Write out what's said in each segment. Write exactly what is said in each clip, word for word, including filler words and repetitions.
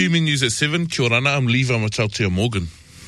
P M News at seven. Kia ora, I'm Levi Matautea Morgan.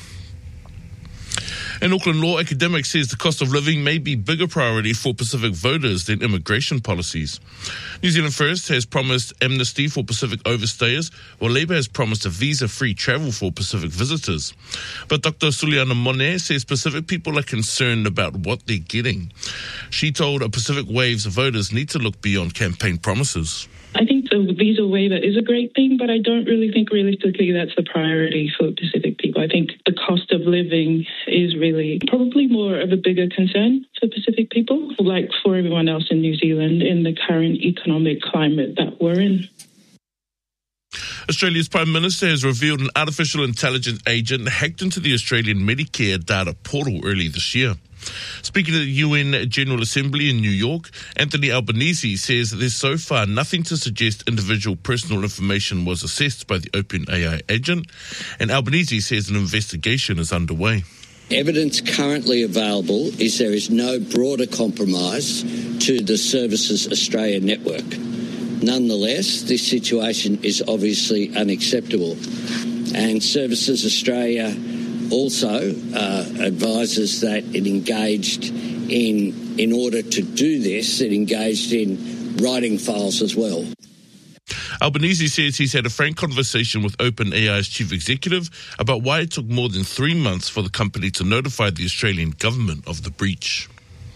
An Auckland law academic says the cost of living may be a bigger priority for Pacific voters than immigration policies. New Zealand First has promised amnesty for Pacific overstayers, while Labour has promised a visa-free travel for Pacific visitors. But Doctor Suliana Mone says Pacific people are concerned about what they're getting. She told Pacific Waves voters need to look beyond campaign promises. I think the visa waiver is a great thing, but I don't really think realistically that's the priority for Pacific people. I think the cost of living is really probably more of a bigger concern for Pacific people, like for everyone else in New Zealand in the current economic climate that we're in. Australia's Prime Minister has revealed an artificial intelligence agent hacked into the Australian Medicare data portal early this year. Speaking at the U N General Assembly in New York, Anthony Albanese says there's so far nothing to suggest individual personal information was assessed by the OpenAI agent, and Albanese says an investigation is underway. Evidence currently available is there is no broader compromise to the Services Australia network. Nonetheless, this situation is obviously unacceptable, and Services Australia also uh, advises that it engaged in, in order to do this, it engaged in writing files as well. Albanese says he's had a frank conversation with OpenAI's chief executive about why it took more than three months for the company to notify the Australian government of the breach.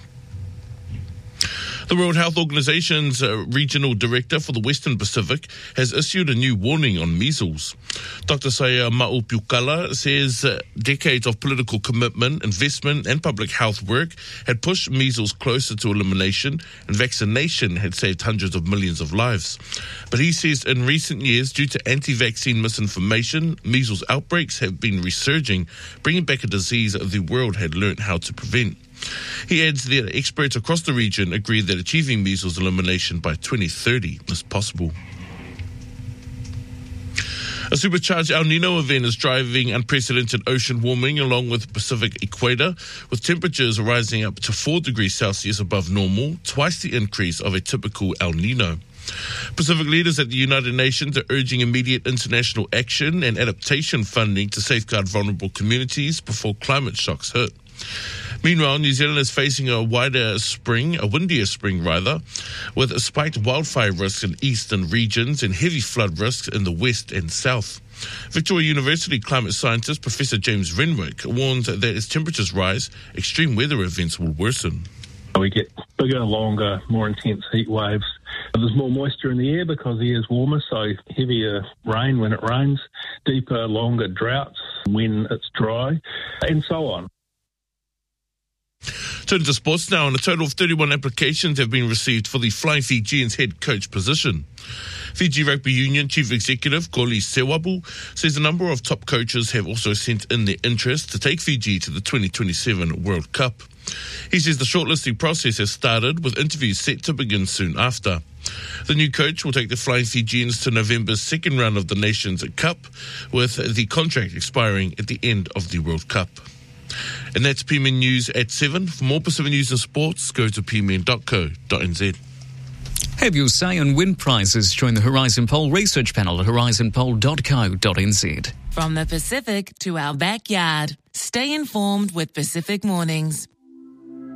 The World Health Organization's uh, regional director for the Western Pacific has issued a new warning on measles. Doctor Saya Ma'upiukala says uh, decades of political commitment, investment and public health work had pushed measles closer to elimination, and vaccination had saved hundreds of millions of lives. But he says in recent years, due to anti-vaccine misinformation, measles outbreaks have been resurging, bringing back a disease the world had learnt how to prevent. He adds that experts across the region agree that achieving measles elimination by twenty thirty is possible. A supercharged El Nino event is driving unprecedented ocean warming along with the Pacific equator, with temperatures rising up to four degrees Celsius above normal, twice the increase of a typical El Nino. Pacific leaders at the United Nations are urging immediate international action and adaptation funding to safeguard vulnerable communities before climate shocks hit. Meanwhile, New Zealand is facing a wider spring, a windier spring rather, with spiked wildfire risks in eastern regions and heavy flood risks in the west and south. Victoria University climate scientist Professor James Renwick warns that as temperatures rise, extreme weather events will worsen. We get bigger, longer, more intense heat waves. There's more moisture in the air because the air is warmer, so heavier rain when it rains, deeper, longer droughts when it's dry, and so on. Turning to sports now, and a total of thirty-one applications have been received for the Flying Fijians head coach position. Fiji Rugby Union Chief Executive Koli Sewabu says a number of top coaches have also sent in their interest to take Fiji to the twenty twenty-seven World Cup. He says the shortlisting process has started, with interviews set to begin soon after. The new coach will take the Flying Fijians to November's second round of the Nations Cup, with the contract expiring at the end of the World Cup. And that's P M N News at seven. For more Pacific News and Sports, go to p m n dot co dot n z. Have your say on wind prices. Join the Horizon Poll research panel at horizon poll dot co dot n z. From the Pacific to our backyard, stay informed with Pacific Mornings.